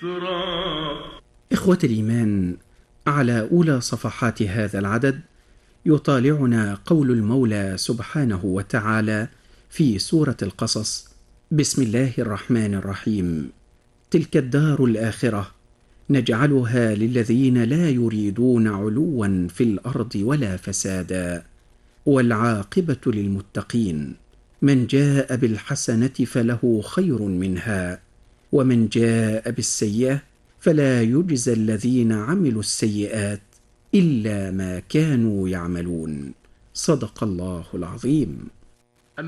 يسرا. إخوة الإيمان، على أولى صفحات هذا العدد يطالعنا قول المولى سبحانه وتعالى في سورة القصص: بسم الله الرحمن الرحيم. تلك الدار الآخرة نجعلها للذين لا يريدون علوا في الأرض ولا فسادا والعاقبة للمتقين. من جاء بالحسنة فله خير منها ومن جاء بالسيئة فلا يجزى الذين عملوا السيئات إلا ما كانوا يعملون. صدق الله العظيم.